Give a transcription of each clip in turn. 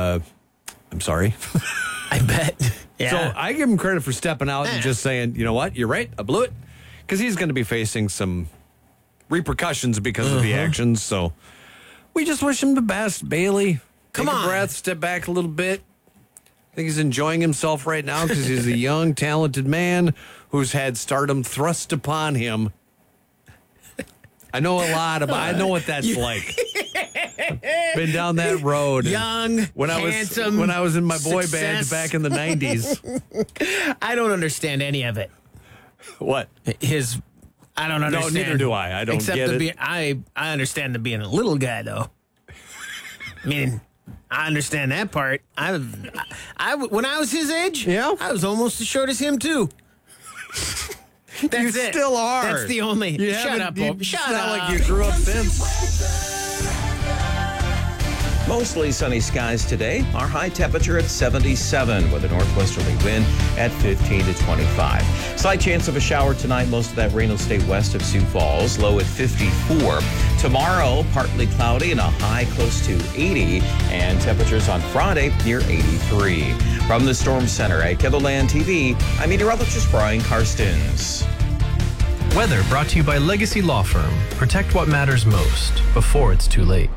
I'm sorry. I bet. Yeah. So I give him credit for stepping out and just saying, you know what, you're right, I blew it. Because he's going to be facing some repercussions because of the actions. So we just wish him the best, Bailey. Come Take on. a breath, step back a little bit. I think he's enjoying himself right now because he's a young, talented man who's had stardom thrust upon him. I know a lot about. I know what that's like. Been down that road. Young, handsome, when I was in my boy success. band back in the 90s. I don't understand any of it. What? I don't understand. No, neither do I. I don't Except get it. I understand the being a little guy, though. I mean, I understand that part. When I was his age, Yeah? I was almost as short as him, too. That's You it. still are. That's the only. You Shut haven't- up, you- Bob. Shut it's not up. like you grew up since. Mostly sunny skies today. Our high temperature at 77 with a northwesterly wind at 15 to 25. Slight chance of a shower tonight. Most of that rain will stay west of Sioux Falls. Low at 54. Tomorrow, partly cloudy and a high close to 80. And temperatures on Friday near 83. From the Storm Center at KENDLELAND TV, I'm meteorologist Brian Karstens. Weather brought to you by Legacy Law Firm. Protect what matters most before it's too late.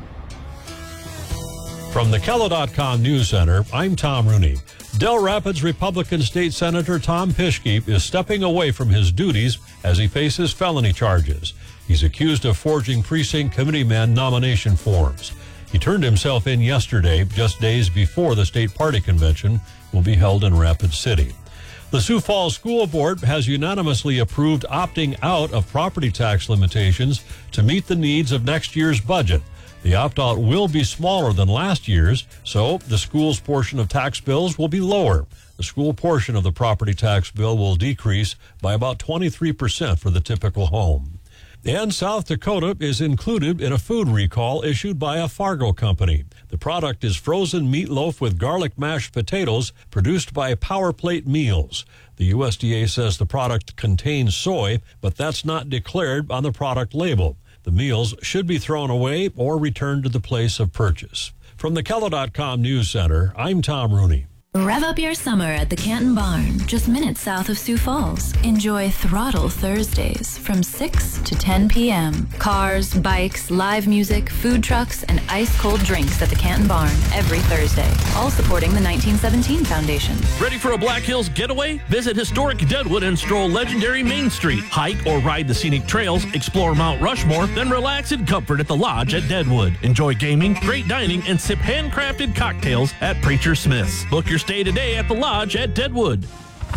From the KELO.com News Center, I'm Tom Rooney. Del Rapids Republican State Senator Tom Pischke is stepping away from his duties as he faces felony charges. He's accused of forging precinct committeeman nomination forms. He turned himself in yesterday, just days before the state party convention will be held in Rapid City. The Sioux Falls School Board has unanimously approved opting out of property tax limitations to meet the needs of next year's budget. The opt-out will be smaller than last year's, so the school's portion of tax bills will be lower. The school portion of the property tax bill will decrease by about 23% for the typical home. And South Dakota is included in a food recall issued by a Fargo company. The product is frozen meatloaf with garlic mashed potatoes produced by Power Plate Meals. The USDA says the product contains soy, but that's not declared on the product label. The meals should be thrown away or returned to the place of purchase. From the KELO.com News Center, I'm Tom Rooney. Rev up your summer at the Canton Barn, just minutes south of Sioux Falls. Enjoy Throttle Thursdays from 6 to 10 p.m. Cars, bikes, live music, food trucks, and ice-cold drinks at the Canton Barn every Thursday, all supporting the 1917 Foundation. Ready for a Black Hills getaway? Visit historic Deadwood and stroll legendary Main Street. Hike or ride the scenic trails, explore Mount Rushmore, then relax in comfort at the Lodge at Deadwood. Enjoy gaming, great dining, and sip handcrafted cocktails at Preacher Smith's. Book your stay today at the Lodge at Deadwood.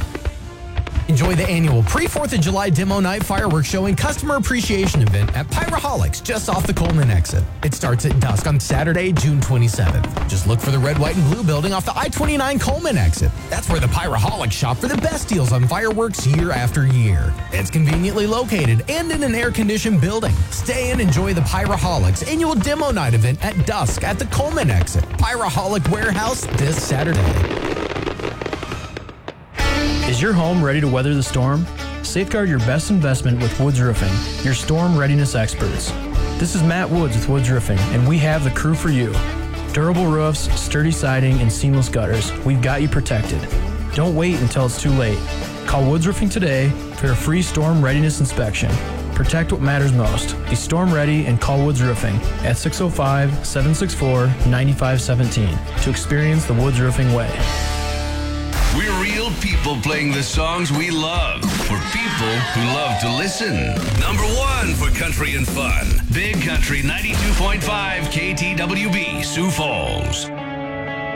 Enjoy the annual pre-4th of July demo night fireworks show and customer appreciation event at Pyraholics just off the Coleman exit. It starts at dusk on Saturday, June 27th. Just look for the red, white, and blue building off the I-29 Coleman exit. That's where the Pyraholics shop for the best deals on fireworks year after year. It's conveniently located and in an air-conditioned building. Stay and enjoy the Pyraholics annual demo night event at dusk at the Coleman exit. Pyraholic Warehouse this Saturday. Is your home ready to weather the storm? Safeguard your best investment with Woods Roofing, your storm readiness experts. This is Matt Woods with Woods Roofing, and we have the crew for you. Durable roofs, sturdy siding, and seamless gutters. We've got you protected. Don't wait until it's too late. Call Woods Roofing today for a free storm readiness inspection. Protect what matters most. Be storm ready and call Woods Roofing at 605-764-9517 to experience the Woods Roofing way. We're real people playing the songs we love for people who love to listen. Number one for country and fun. Big Country 92.5 KTWB, Sioux Falls.